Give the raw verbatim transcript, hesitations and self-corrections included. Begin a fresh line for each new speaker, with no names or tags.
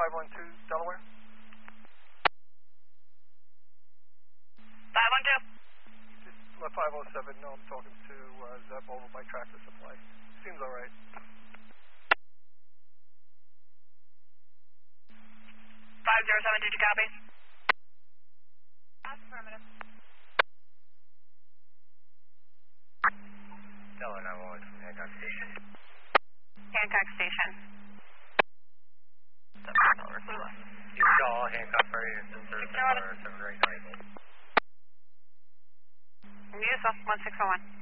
five one two, Delaware.
five one two.
Just let five oh seven know I'm talking to uh, Zeb over by Tractor Supply. Seems all right.
five zero seven, did you copy?
That's affirmative.
Delaware nine one one from Hancock Station.
Hancock Station.
You call Hancock for your sensor for seven eight nine.
Use one six oh one.